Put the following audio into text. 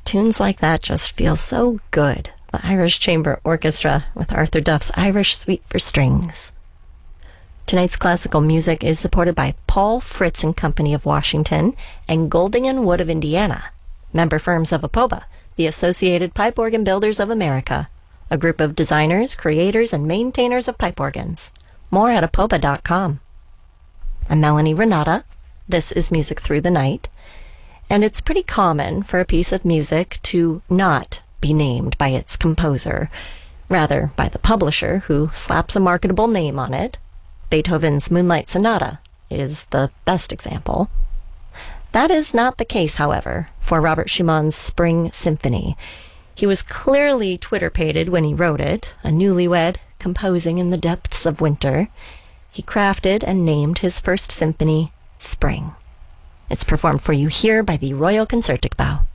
Tunes like that just feel so good. The Irish Chamber Orchestra with Arthur Duff's Irish Suite for Strings. Tonight's classical music is supported by Paul Fritz and Company of Washington and Golding & Wood of Indiana, member firms of APOBA, the Associated Pipe Organ Builders of America, a group of designers, creators, and maintainers of pipe organs. More at apoba.com. I'm Melanie Renata. This is Music Through the Night, and it's pretty common for a piece of music to not be named by its composer, rather by the publisher who slaps a marketable name on it. Beethoven's Moonlight Sonata is the best example. That is not the case, however, for Robert Schumann's Spring Symphony. He was clearly Twitter-pated when he wrote it, a newlywed composing in the depths of winter. He crafted and named his first symphony Spring. It's performed for you here by the Royal Concertgebouw.